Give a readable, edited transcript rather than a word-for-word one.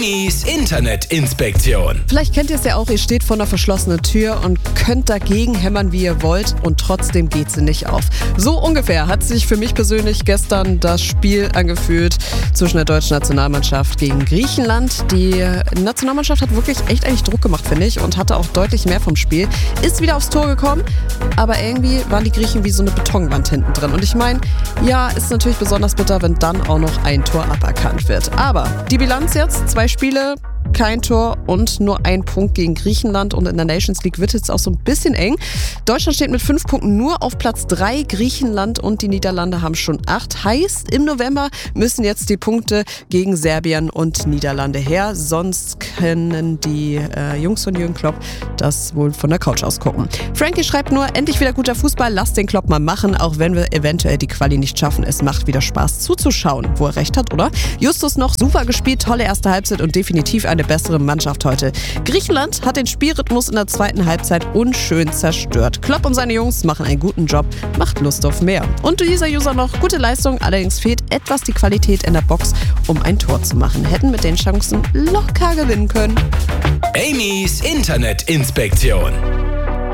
Amy's Internetinspektion. Vielleicht kennt ihr es ja auch, ihr steht vor einer verschlossenen Tür und könnt dagegen hämmern, wie ihr wollt, und trotzdem geht sie nicht auf. So ungefähr hat sich für mich persönlich gestern das Spiel angefühlt zwischen der deutschen Nationalmannschaft gegen Griechenland. Die Nationalmannschaft hat wirklich echt eigentlich Druck gemacht, finde ich, und hatte auch deutlich mehr vom Spiel. Ist wieder aufs Tor gekommen, aber irgendwie waren die Griechen wie so eine Betonwand hinten drin. Und ich meine, ja, ist natürlich besonders bitter, wenn dann auch noch ein Tor aberkannt wird. Aber die Bilanz jetzt, 2 Spiele, kein Tor und nur 1 Punkt gegen Griechenland. Und in der Nations League wird es auch so ein bisschen eng. Deutschland steht mit 5 Punkten nur auf Platz 3. Griechenland und die Niederlande haben schon 8. Heißt, im November müssen jetzt die Punkte gegen Serbien und Niederlande her. Sonst können die Jungs von Jürgen Klopp das wohl von der Couch aus gucken. Frankie schreibt nur, endlich wieder guter Fußball, lasst den Klopp mal machen, auch wenn wir eventuell die Quali nicht schaffen. Es macht wieder Spaß zuzuschauen. Wo er recht hat, oder? Justus noch, super gespielt, tolle erste Halbzeit und definitiv eine bessere Mannschaft heute. Griechenland hat den Spielrhythmus in der zweiten Halbzeit unschön zerstört. Klopp und seine Jungs machen einen guten Job, macht Lust auf mehr. Und dieser User noch, gute Leistung, allerdings fehlt etwas die Qualität in der Box, um ein Tor zu machen. Hätten mit den Chancen locker gewinnen können. Amy's Internetinspektion.